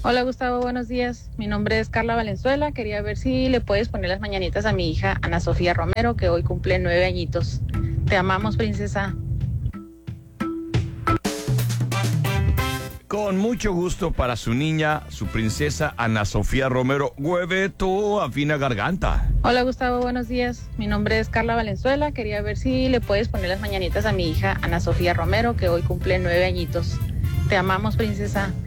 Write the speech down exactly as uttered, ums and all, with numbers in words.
Hola Gustavo, buenos días. Mi nombre es Carla Valenzuela. Quería ver si le puedes poner las mañanitas a mi hija Ana Sofía Romero, que hoy cumple nueve añitos. Te amamos, princesa. Con mucho gusto para su niña, su princesa Ana Sofía Romero. Hueveto, afina garganta. Hola Gustavo, buenos días. Mi nombre es Carla Valenzuela. Quería ver si le puedes poner las mañanitas a mi hija Ana Sofía Romero, que hoy cumple nueve añitos. Te amamos, princesa.